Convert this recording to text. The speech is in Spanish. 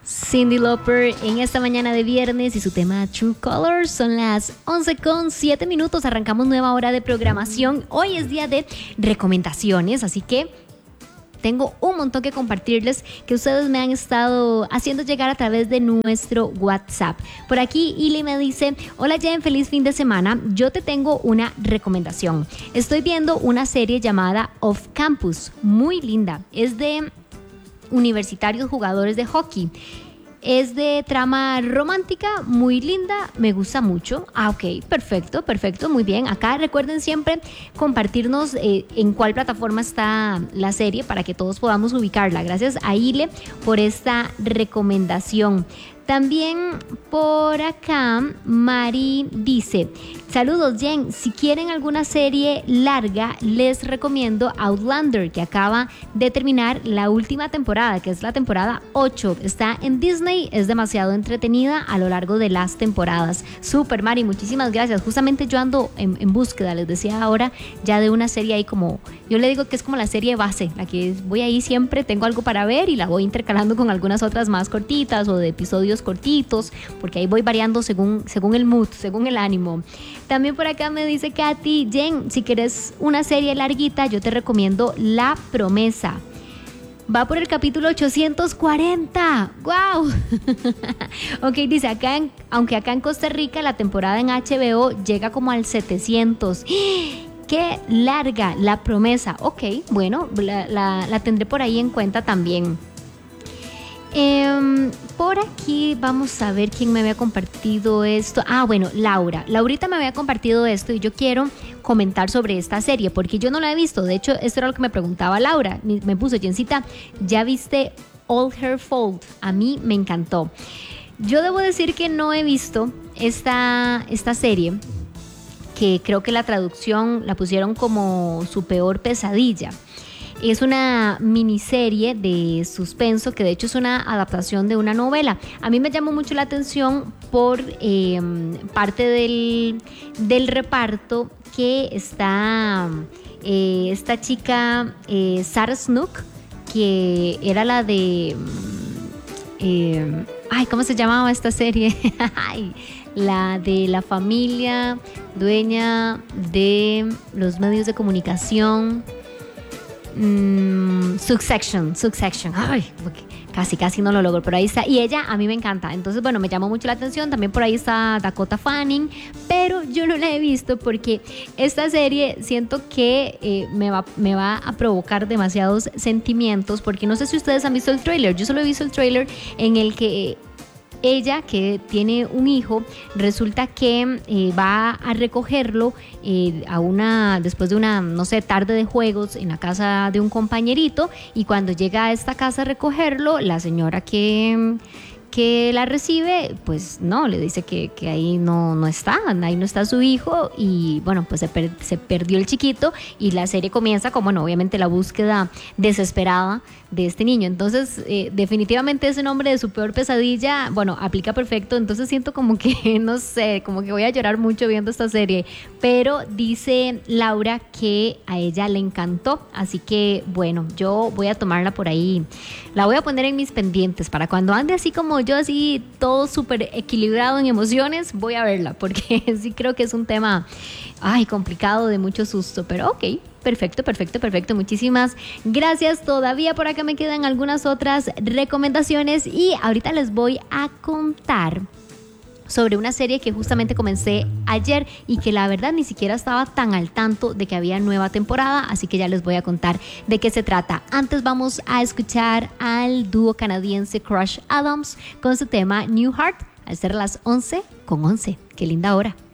Cyndi Lauper en esta mañana de viernes y su tema True Colors. Son las 11:07. Arrancamos nueva hora de programación. Hoy es día de recomendaciones, así que tengo un montón que compartirles que ustedes me han estado haciendo llegar a través de nuestro WhatsApp. Por aquí Ili me dice: hola Jen, feliz fin de semana. Yo te tengo una recomendación. Estoy viendo una serie llamada Off Campus, muy linda. Es de universitarios jugadores de hockey. Es de trama romántica, muy linda, me gusta mucho. Ok, perfecto, muy bien. Acá recuerden siempre compartirnos en cuál plataforma está la serie para que todos podamos ubicarla. Gracias a Ile por esta recomendación. También por acá Mari dice: saludos Jen, si quieren alguna serie larga les recomiendo Outlander, que acaba de terminar la última temporada, que es la temporada 8. Está en Disney, es demasiado entretenida a lo largo de las temporadas. Súper Mari, muchísimas gracias. Justamente yo ando en búsqueda, les decía ahora, ya de una serie ahí como, yo le digo que es como la serie base, la que voy ahí siempre, tengo algo para ver y la voy intercalando con algunas otras más cortitas o de episodios cortitos, porque ahí voy variando según el mood, según el ánimo. También por acá me dice Katy: Jen, si quieres una serie larguita, yo te recomiendo La Promesa. Va por el capítulo 840. ¡Wow! Ok, dice, aunque acá en Costa Rica la temporada en HBO llega como al 700. ¡Qué larga! La Promesa. Ok, bueno, la tendré por ahí en cuenta también. Por aquí vamos a ver quién me había compartido esto. Bueno, Laurita me había compartido esto y yo quiero comentar sobre esta serie porque yo no la he visto. De hecho, esto era lo que me preguntaba Laura. Me puso: Jencita, ¿ya viste All Her Fault? A mí me encantó. Yo debo decir que no he visto esta serie, que creo que la traducción la pusieron como Su Peor Pesadilla. Es una miniserie de suspenso que de hecho es una adaptación de una novela. A mí me llamó mucho la atención por parte del reparto, que está esta chica Sarah Snook, que era la de ¿cómo se llamaba esta serie? La de la familia dueña de los medios de comunicación. Succession. Ay, casi no lo logro, pero ahí está. Y ella a mí me encanta. Entonces, bueno, me llamó mucho la atención. También por ahí está Dakota Fanning, pero yo no la he visto porque esta serie siento que me va a provocar demasiados sentimientos, porque no sé si ustedes han visto el tráiler. Yo solo he visto el tráiler en el que ella, que tiene un hijo, resulta que va a recogerlo después de una, no sé, tarde de juegos en la casa de un compañerito, y cuando llega a esta casa a recogerlo, la señora que la recibe, pues no, le dice que ahí no está su hijo, y bueno, pues se perdió el chiquito, y la serie comienza con, bueno, obviamente la búsqueda desesperada de este niño. Entonces, definitivamente ese nombre de Su Peor Pesadilla, bueno, aplica perfecto. Entonces siento como que, no sé, como que voy a llorar mucho viendo esta serie, pero dice Laura que a ella le encantó, así que bueno, yo voy a tomarla por ahí, la voy a poner en mis pendientes para cuando ande así como yo, así todo súper equilibrado en emociones, voy a verla, porque sí creo que es un tema complicado, de mucho susto, pero ok. Perfecto. Muchísimas gracias. Todavía por acá me quedan algunas otras recomendaciones y ahorita les voy a contar sobre una serie que justamente comencé ayer y que la verdad ni siquiera estaba tan al tanto de que había nueva temporada, así que ya les voy a contar de qué se trata. Antes vamos a escuchar al dúo canadiense Crush Adams con su tema New Heart, al ser las 11:11. Qué linda hora.